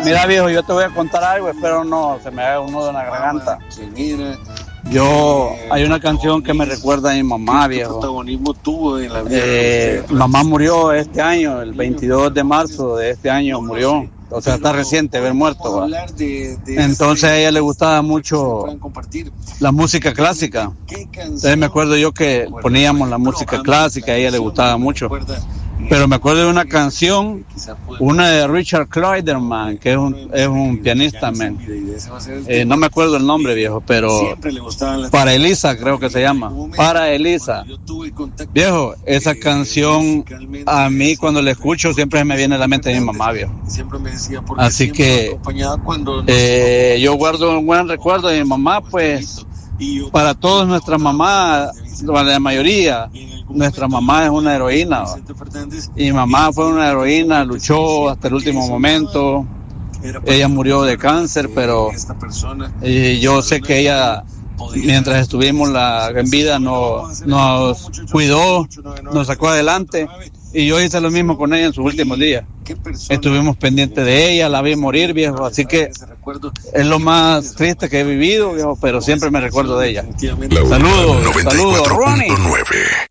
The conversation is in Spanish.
Mira, viejo, yo te voy a contar algo, espero no se me haga un nudo en la garganta. Hay una canción que me recuerda a mi mamá, viejo. Protagonismo tuvo en la vida. Mamá murió este año, el 22 de marzo de este año murió. O sea, está reciente haber muerto, ¿va? Entonces a ella le gustaba mucho la música clásica. Entonces me acuerdo yo que poníamos la música clásica, a ella le gustaba mucho. Pero me acuerdo de una canción, una de Richard Clayderman, que es un pianista, man. No me acuerdo el nombre, viejo, pero Para Elisa, creo que se llama. Para Elisa. Viejo, esa canción, a mí cuando la escucho siempre me viene a la mente de mi mamá, viejo. Así que yo guardo un buen recuerdo de mi mamá, pues, para todos nuestras mamás, la mayoría. Nuestra mamá es una heroína, ¿va? Y mi mamá fue una heroína, luchó hasta el último momento. Ella murió de cáncer, pero yo sé que ella, mientras estuvimos en vida, nos cuidó, nos sacó adelante. Y yo hice lo mismo con ella en sus últimos días. Estuvimos pendientes de ella, la vi morir, viejo. Así que es lo más triste que he vivido, viejo, pero siempre me recuerdo de ella. Saludos, Ronnie.